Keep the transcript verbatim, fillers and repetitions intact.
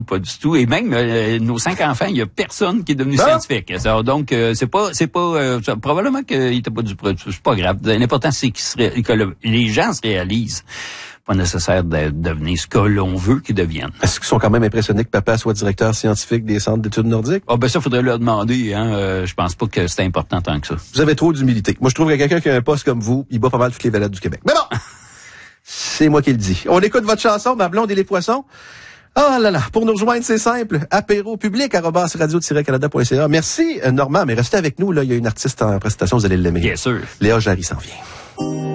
Pas du tout. Et même euh, nos cinq enfants, il y a personne qui est devenu ah. scientifique. Alors, donc, euh, c'est pas, c'est pas, euh, ça, probablement qu'il était pas du produit. C'est pas grave. L'important, c'est qu'il se ré, que le, les gens se réalisent. Pas nécessaire de, de devenir ce que l'on veut qu'ils deviennent. Est-ce qu'ils sont quand même impressionnés que papa soit directeur scientifique des centres d'études nordiques? Ah, ben ça, faudrait leur demander, hein. Euh, je pense pas que c'est important tant que ça. Vous avez trop d'humilité. Moi, je trouve que quelqu'un qui a un poste comme vous, il bat pas mal toutes les vedettes du Québec. Mais bon! C'est moi qui le dis. On écoute votre chanson, Ma blonde et les poissons. Ah là là, pour nous rejoindre, c'est simple. Apéro public, arobase radio-canada point c a. Merci, Normand, mais restez avec nous, là. Il y a une artiste en prestation, vous allez l'aimer. Bien sûr. Léa Jarry s'en vient.